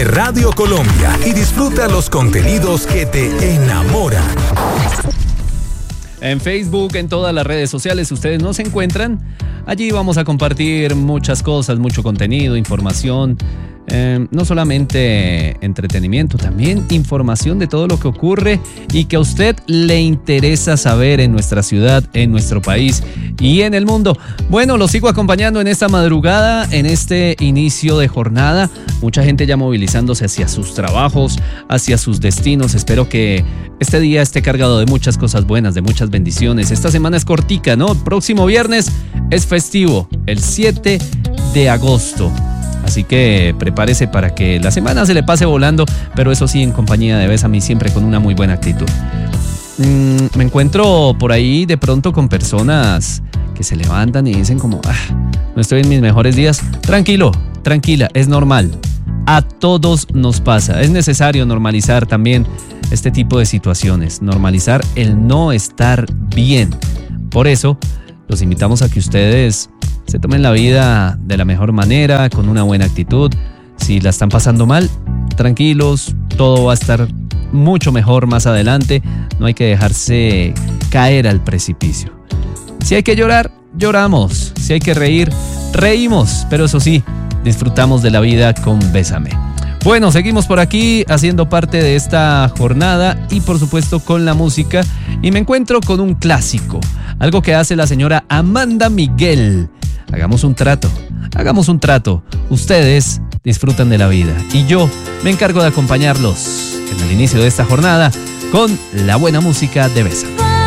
de Radio Colombia y disfruta los contenidos que te enamoran. En Facebook, en todas las redes sociales, ustedes nos encuentran. Allí vamos a compartir muchas cosas, mucho contenido, información. No solamente entretenimiento, también información de todo lo que ocurre y que a usted le interesa saber en nuestra ciudad, en nuestro país y en el mundo. Bueno, los sigo acompañando en esta madrugada, en este inicio de jornada. Mucha gente ya movilizándose hacia sus trabajos, hacia sus destinos. Espero que este día esté cargado de muchas cosas buenas, de muchas bendiciones. Esta semana es cortica, ¿no? Próximo viernes es festivo, el 7 de agosto. Así que prepárese para que la semana se le pase volando, pero eso sí, en compañía de Bésame, siempre con una muy buena actitud. Me encuentro por ahí de pronto con personas que se levantan y dicen como, no estoy en mis mejores días. Tranquilo, tranquila, es normal. A todos nos pasa. Es necesario normalizar también este tipo de situaciones, normalizar el no estar bien. Por eso, los invitamos a que ustedes se tomen la vida de la mejor manera, con una buena actitud. Si la están pasando mal, tranquilos, todo va a estar mucho mejor más adelante. No hay que dejarse caer al precipicio. Si hay que llorar, lloramos. Si hay que reír, reímos. Pero eso sí, disfrutamos de la vida con Bésame. Bueno, seguimos por aquí haciendo parte de esta jornada y por supuesto con la música. Y me encuentro con un clásico, algo que hace la señora Amanda Miguel. Hagamos un trato. Ustedes disfrutan de la vida y yo me encargo de acompañarlos en el inicio de esta jornada con la buena música de Bésame.